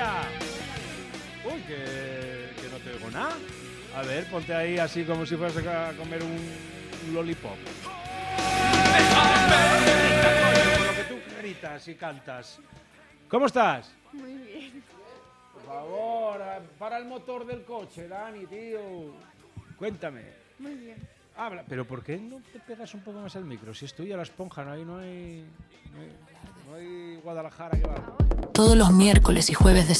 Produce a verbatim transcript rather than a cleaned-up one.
Hola. Uy, que, que no te oigo nada. A ver, ponte ahí así como si fueras a comer un, un lollipop. Con lo que tú gritas y cantas. ¿Cómo estás? Muy bien. Por favor, para el motor del coche, Dani, tío. Cuéntame. Muy bien. Habla, pero ¿por qué no te pegas un poco más al micro? Si estoy a la esponja, no hay, no hay, no hay, no hay Guadalajara que va. Todos los miércoles y jueves de